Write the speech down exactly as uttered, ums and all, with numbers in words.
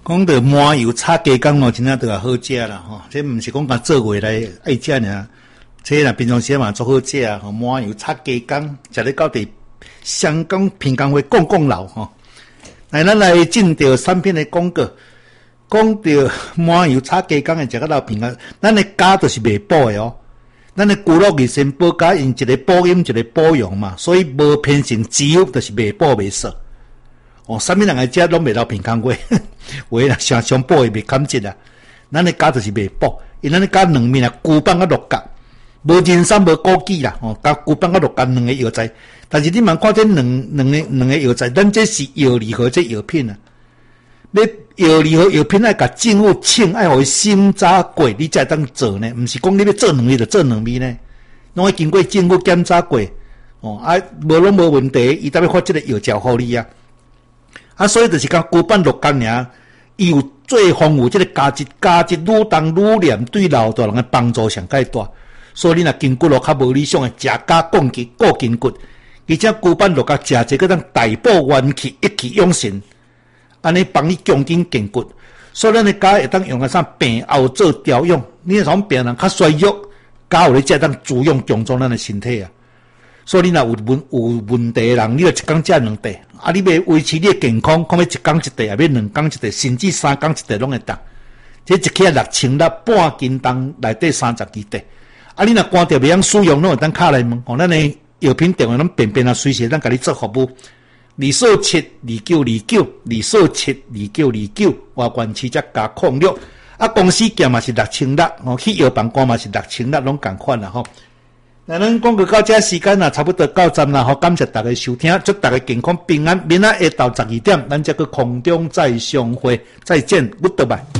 讲到麻油炒鸡肝咯，真正都也好食啦吼。这毋是讲甲做话来爱食尔，这若平常时嘛足好食吼。麻油炒鸡肝，食咧到地香港平江会讲讲老吼。来，咱来进到产品的广告，讲到麻油炒鸡肝的食到老平安，咱的肝就是袂补的哦。咱的骨肉二仙补肝，因一个补阴，一个补阳嘛，所以无偏成只有就是袂补袂熟。哦，啥物人来食拢袂到平康过，话啦，常常补也袂感觉啦。咱的肝就是袂补，因咱的肝两面啊，骨板甲肉角，无人参无枸杞啦，哦，甲骨板甲肉角两个药材。但是你蛮看这两两个两个药材，咱这是药理和这药品啊。你药理和药品爱甲政府请，爱互伊审查过，你才当做呢。毋是讲你要做两味就做两味呢，拢要经过政府检查过。哦，啊，无拢无问题，伊才要发这个药胶互你啊。啊，所以就是讲骨板肉干尔，伊有最丰富这个价值，价值愈重愈念，对老大人的帮助上介大。所以你若筋骨咯较无理想的，食加降筋固筋骨，而且骨板肉甲食这个当大补元气，一气养神，安尼帮你强筋健骨。所以咱的加会当用个啥病后做调养，你那种病人较衰弱，加有咧才当滋养强壮咱的身体啊。所以你若有问有问题的人，你就一工食两块。啊，你要维持你的健康，可要一工一块，也要两工一块，甚至三工一块拢会当。这一克六千粒，半斤重内底三十几块。啊，你若关掉袂晓使用，拢会当敲来问。哦，咱的药品电话拢便便啊，随时咱甲你做服务。二四七二九二九，二四七二九二九，外观七只加控六。啊，公司价嘛是六千粒，哦，去药房关嘛是六千粒，拢共款啦吼。那咱讲到这时间啊，差不多到站啦，好，感谢大家收听，祝大家健康平安。明仔下昼十二点，咱这个空中再相会，再见，Goodbye。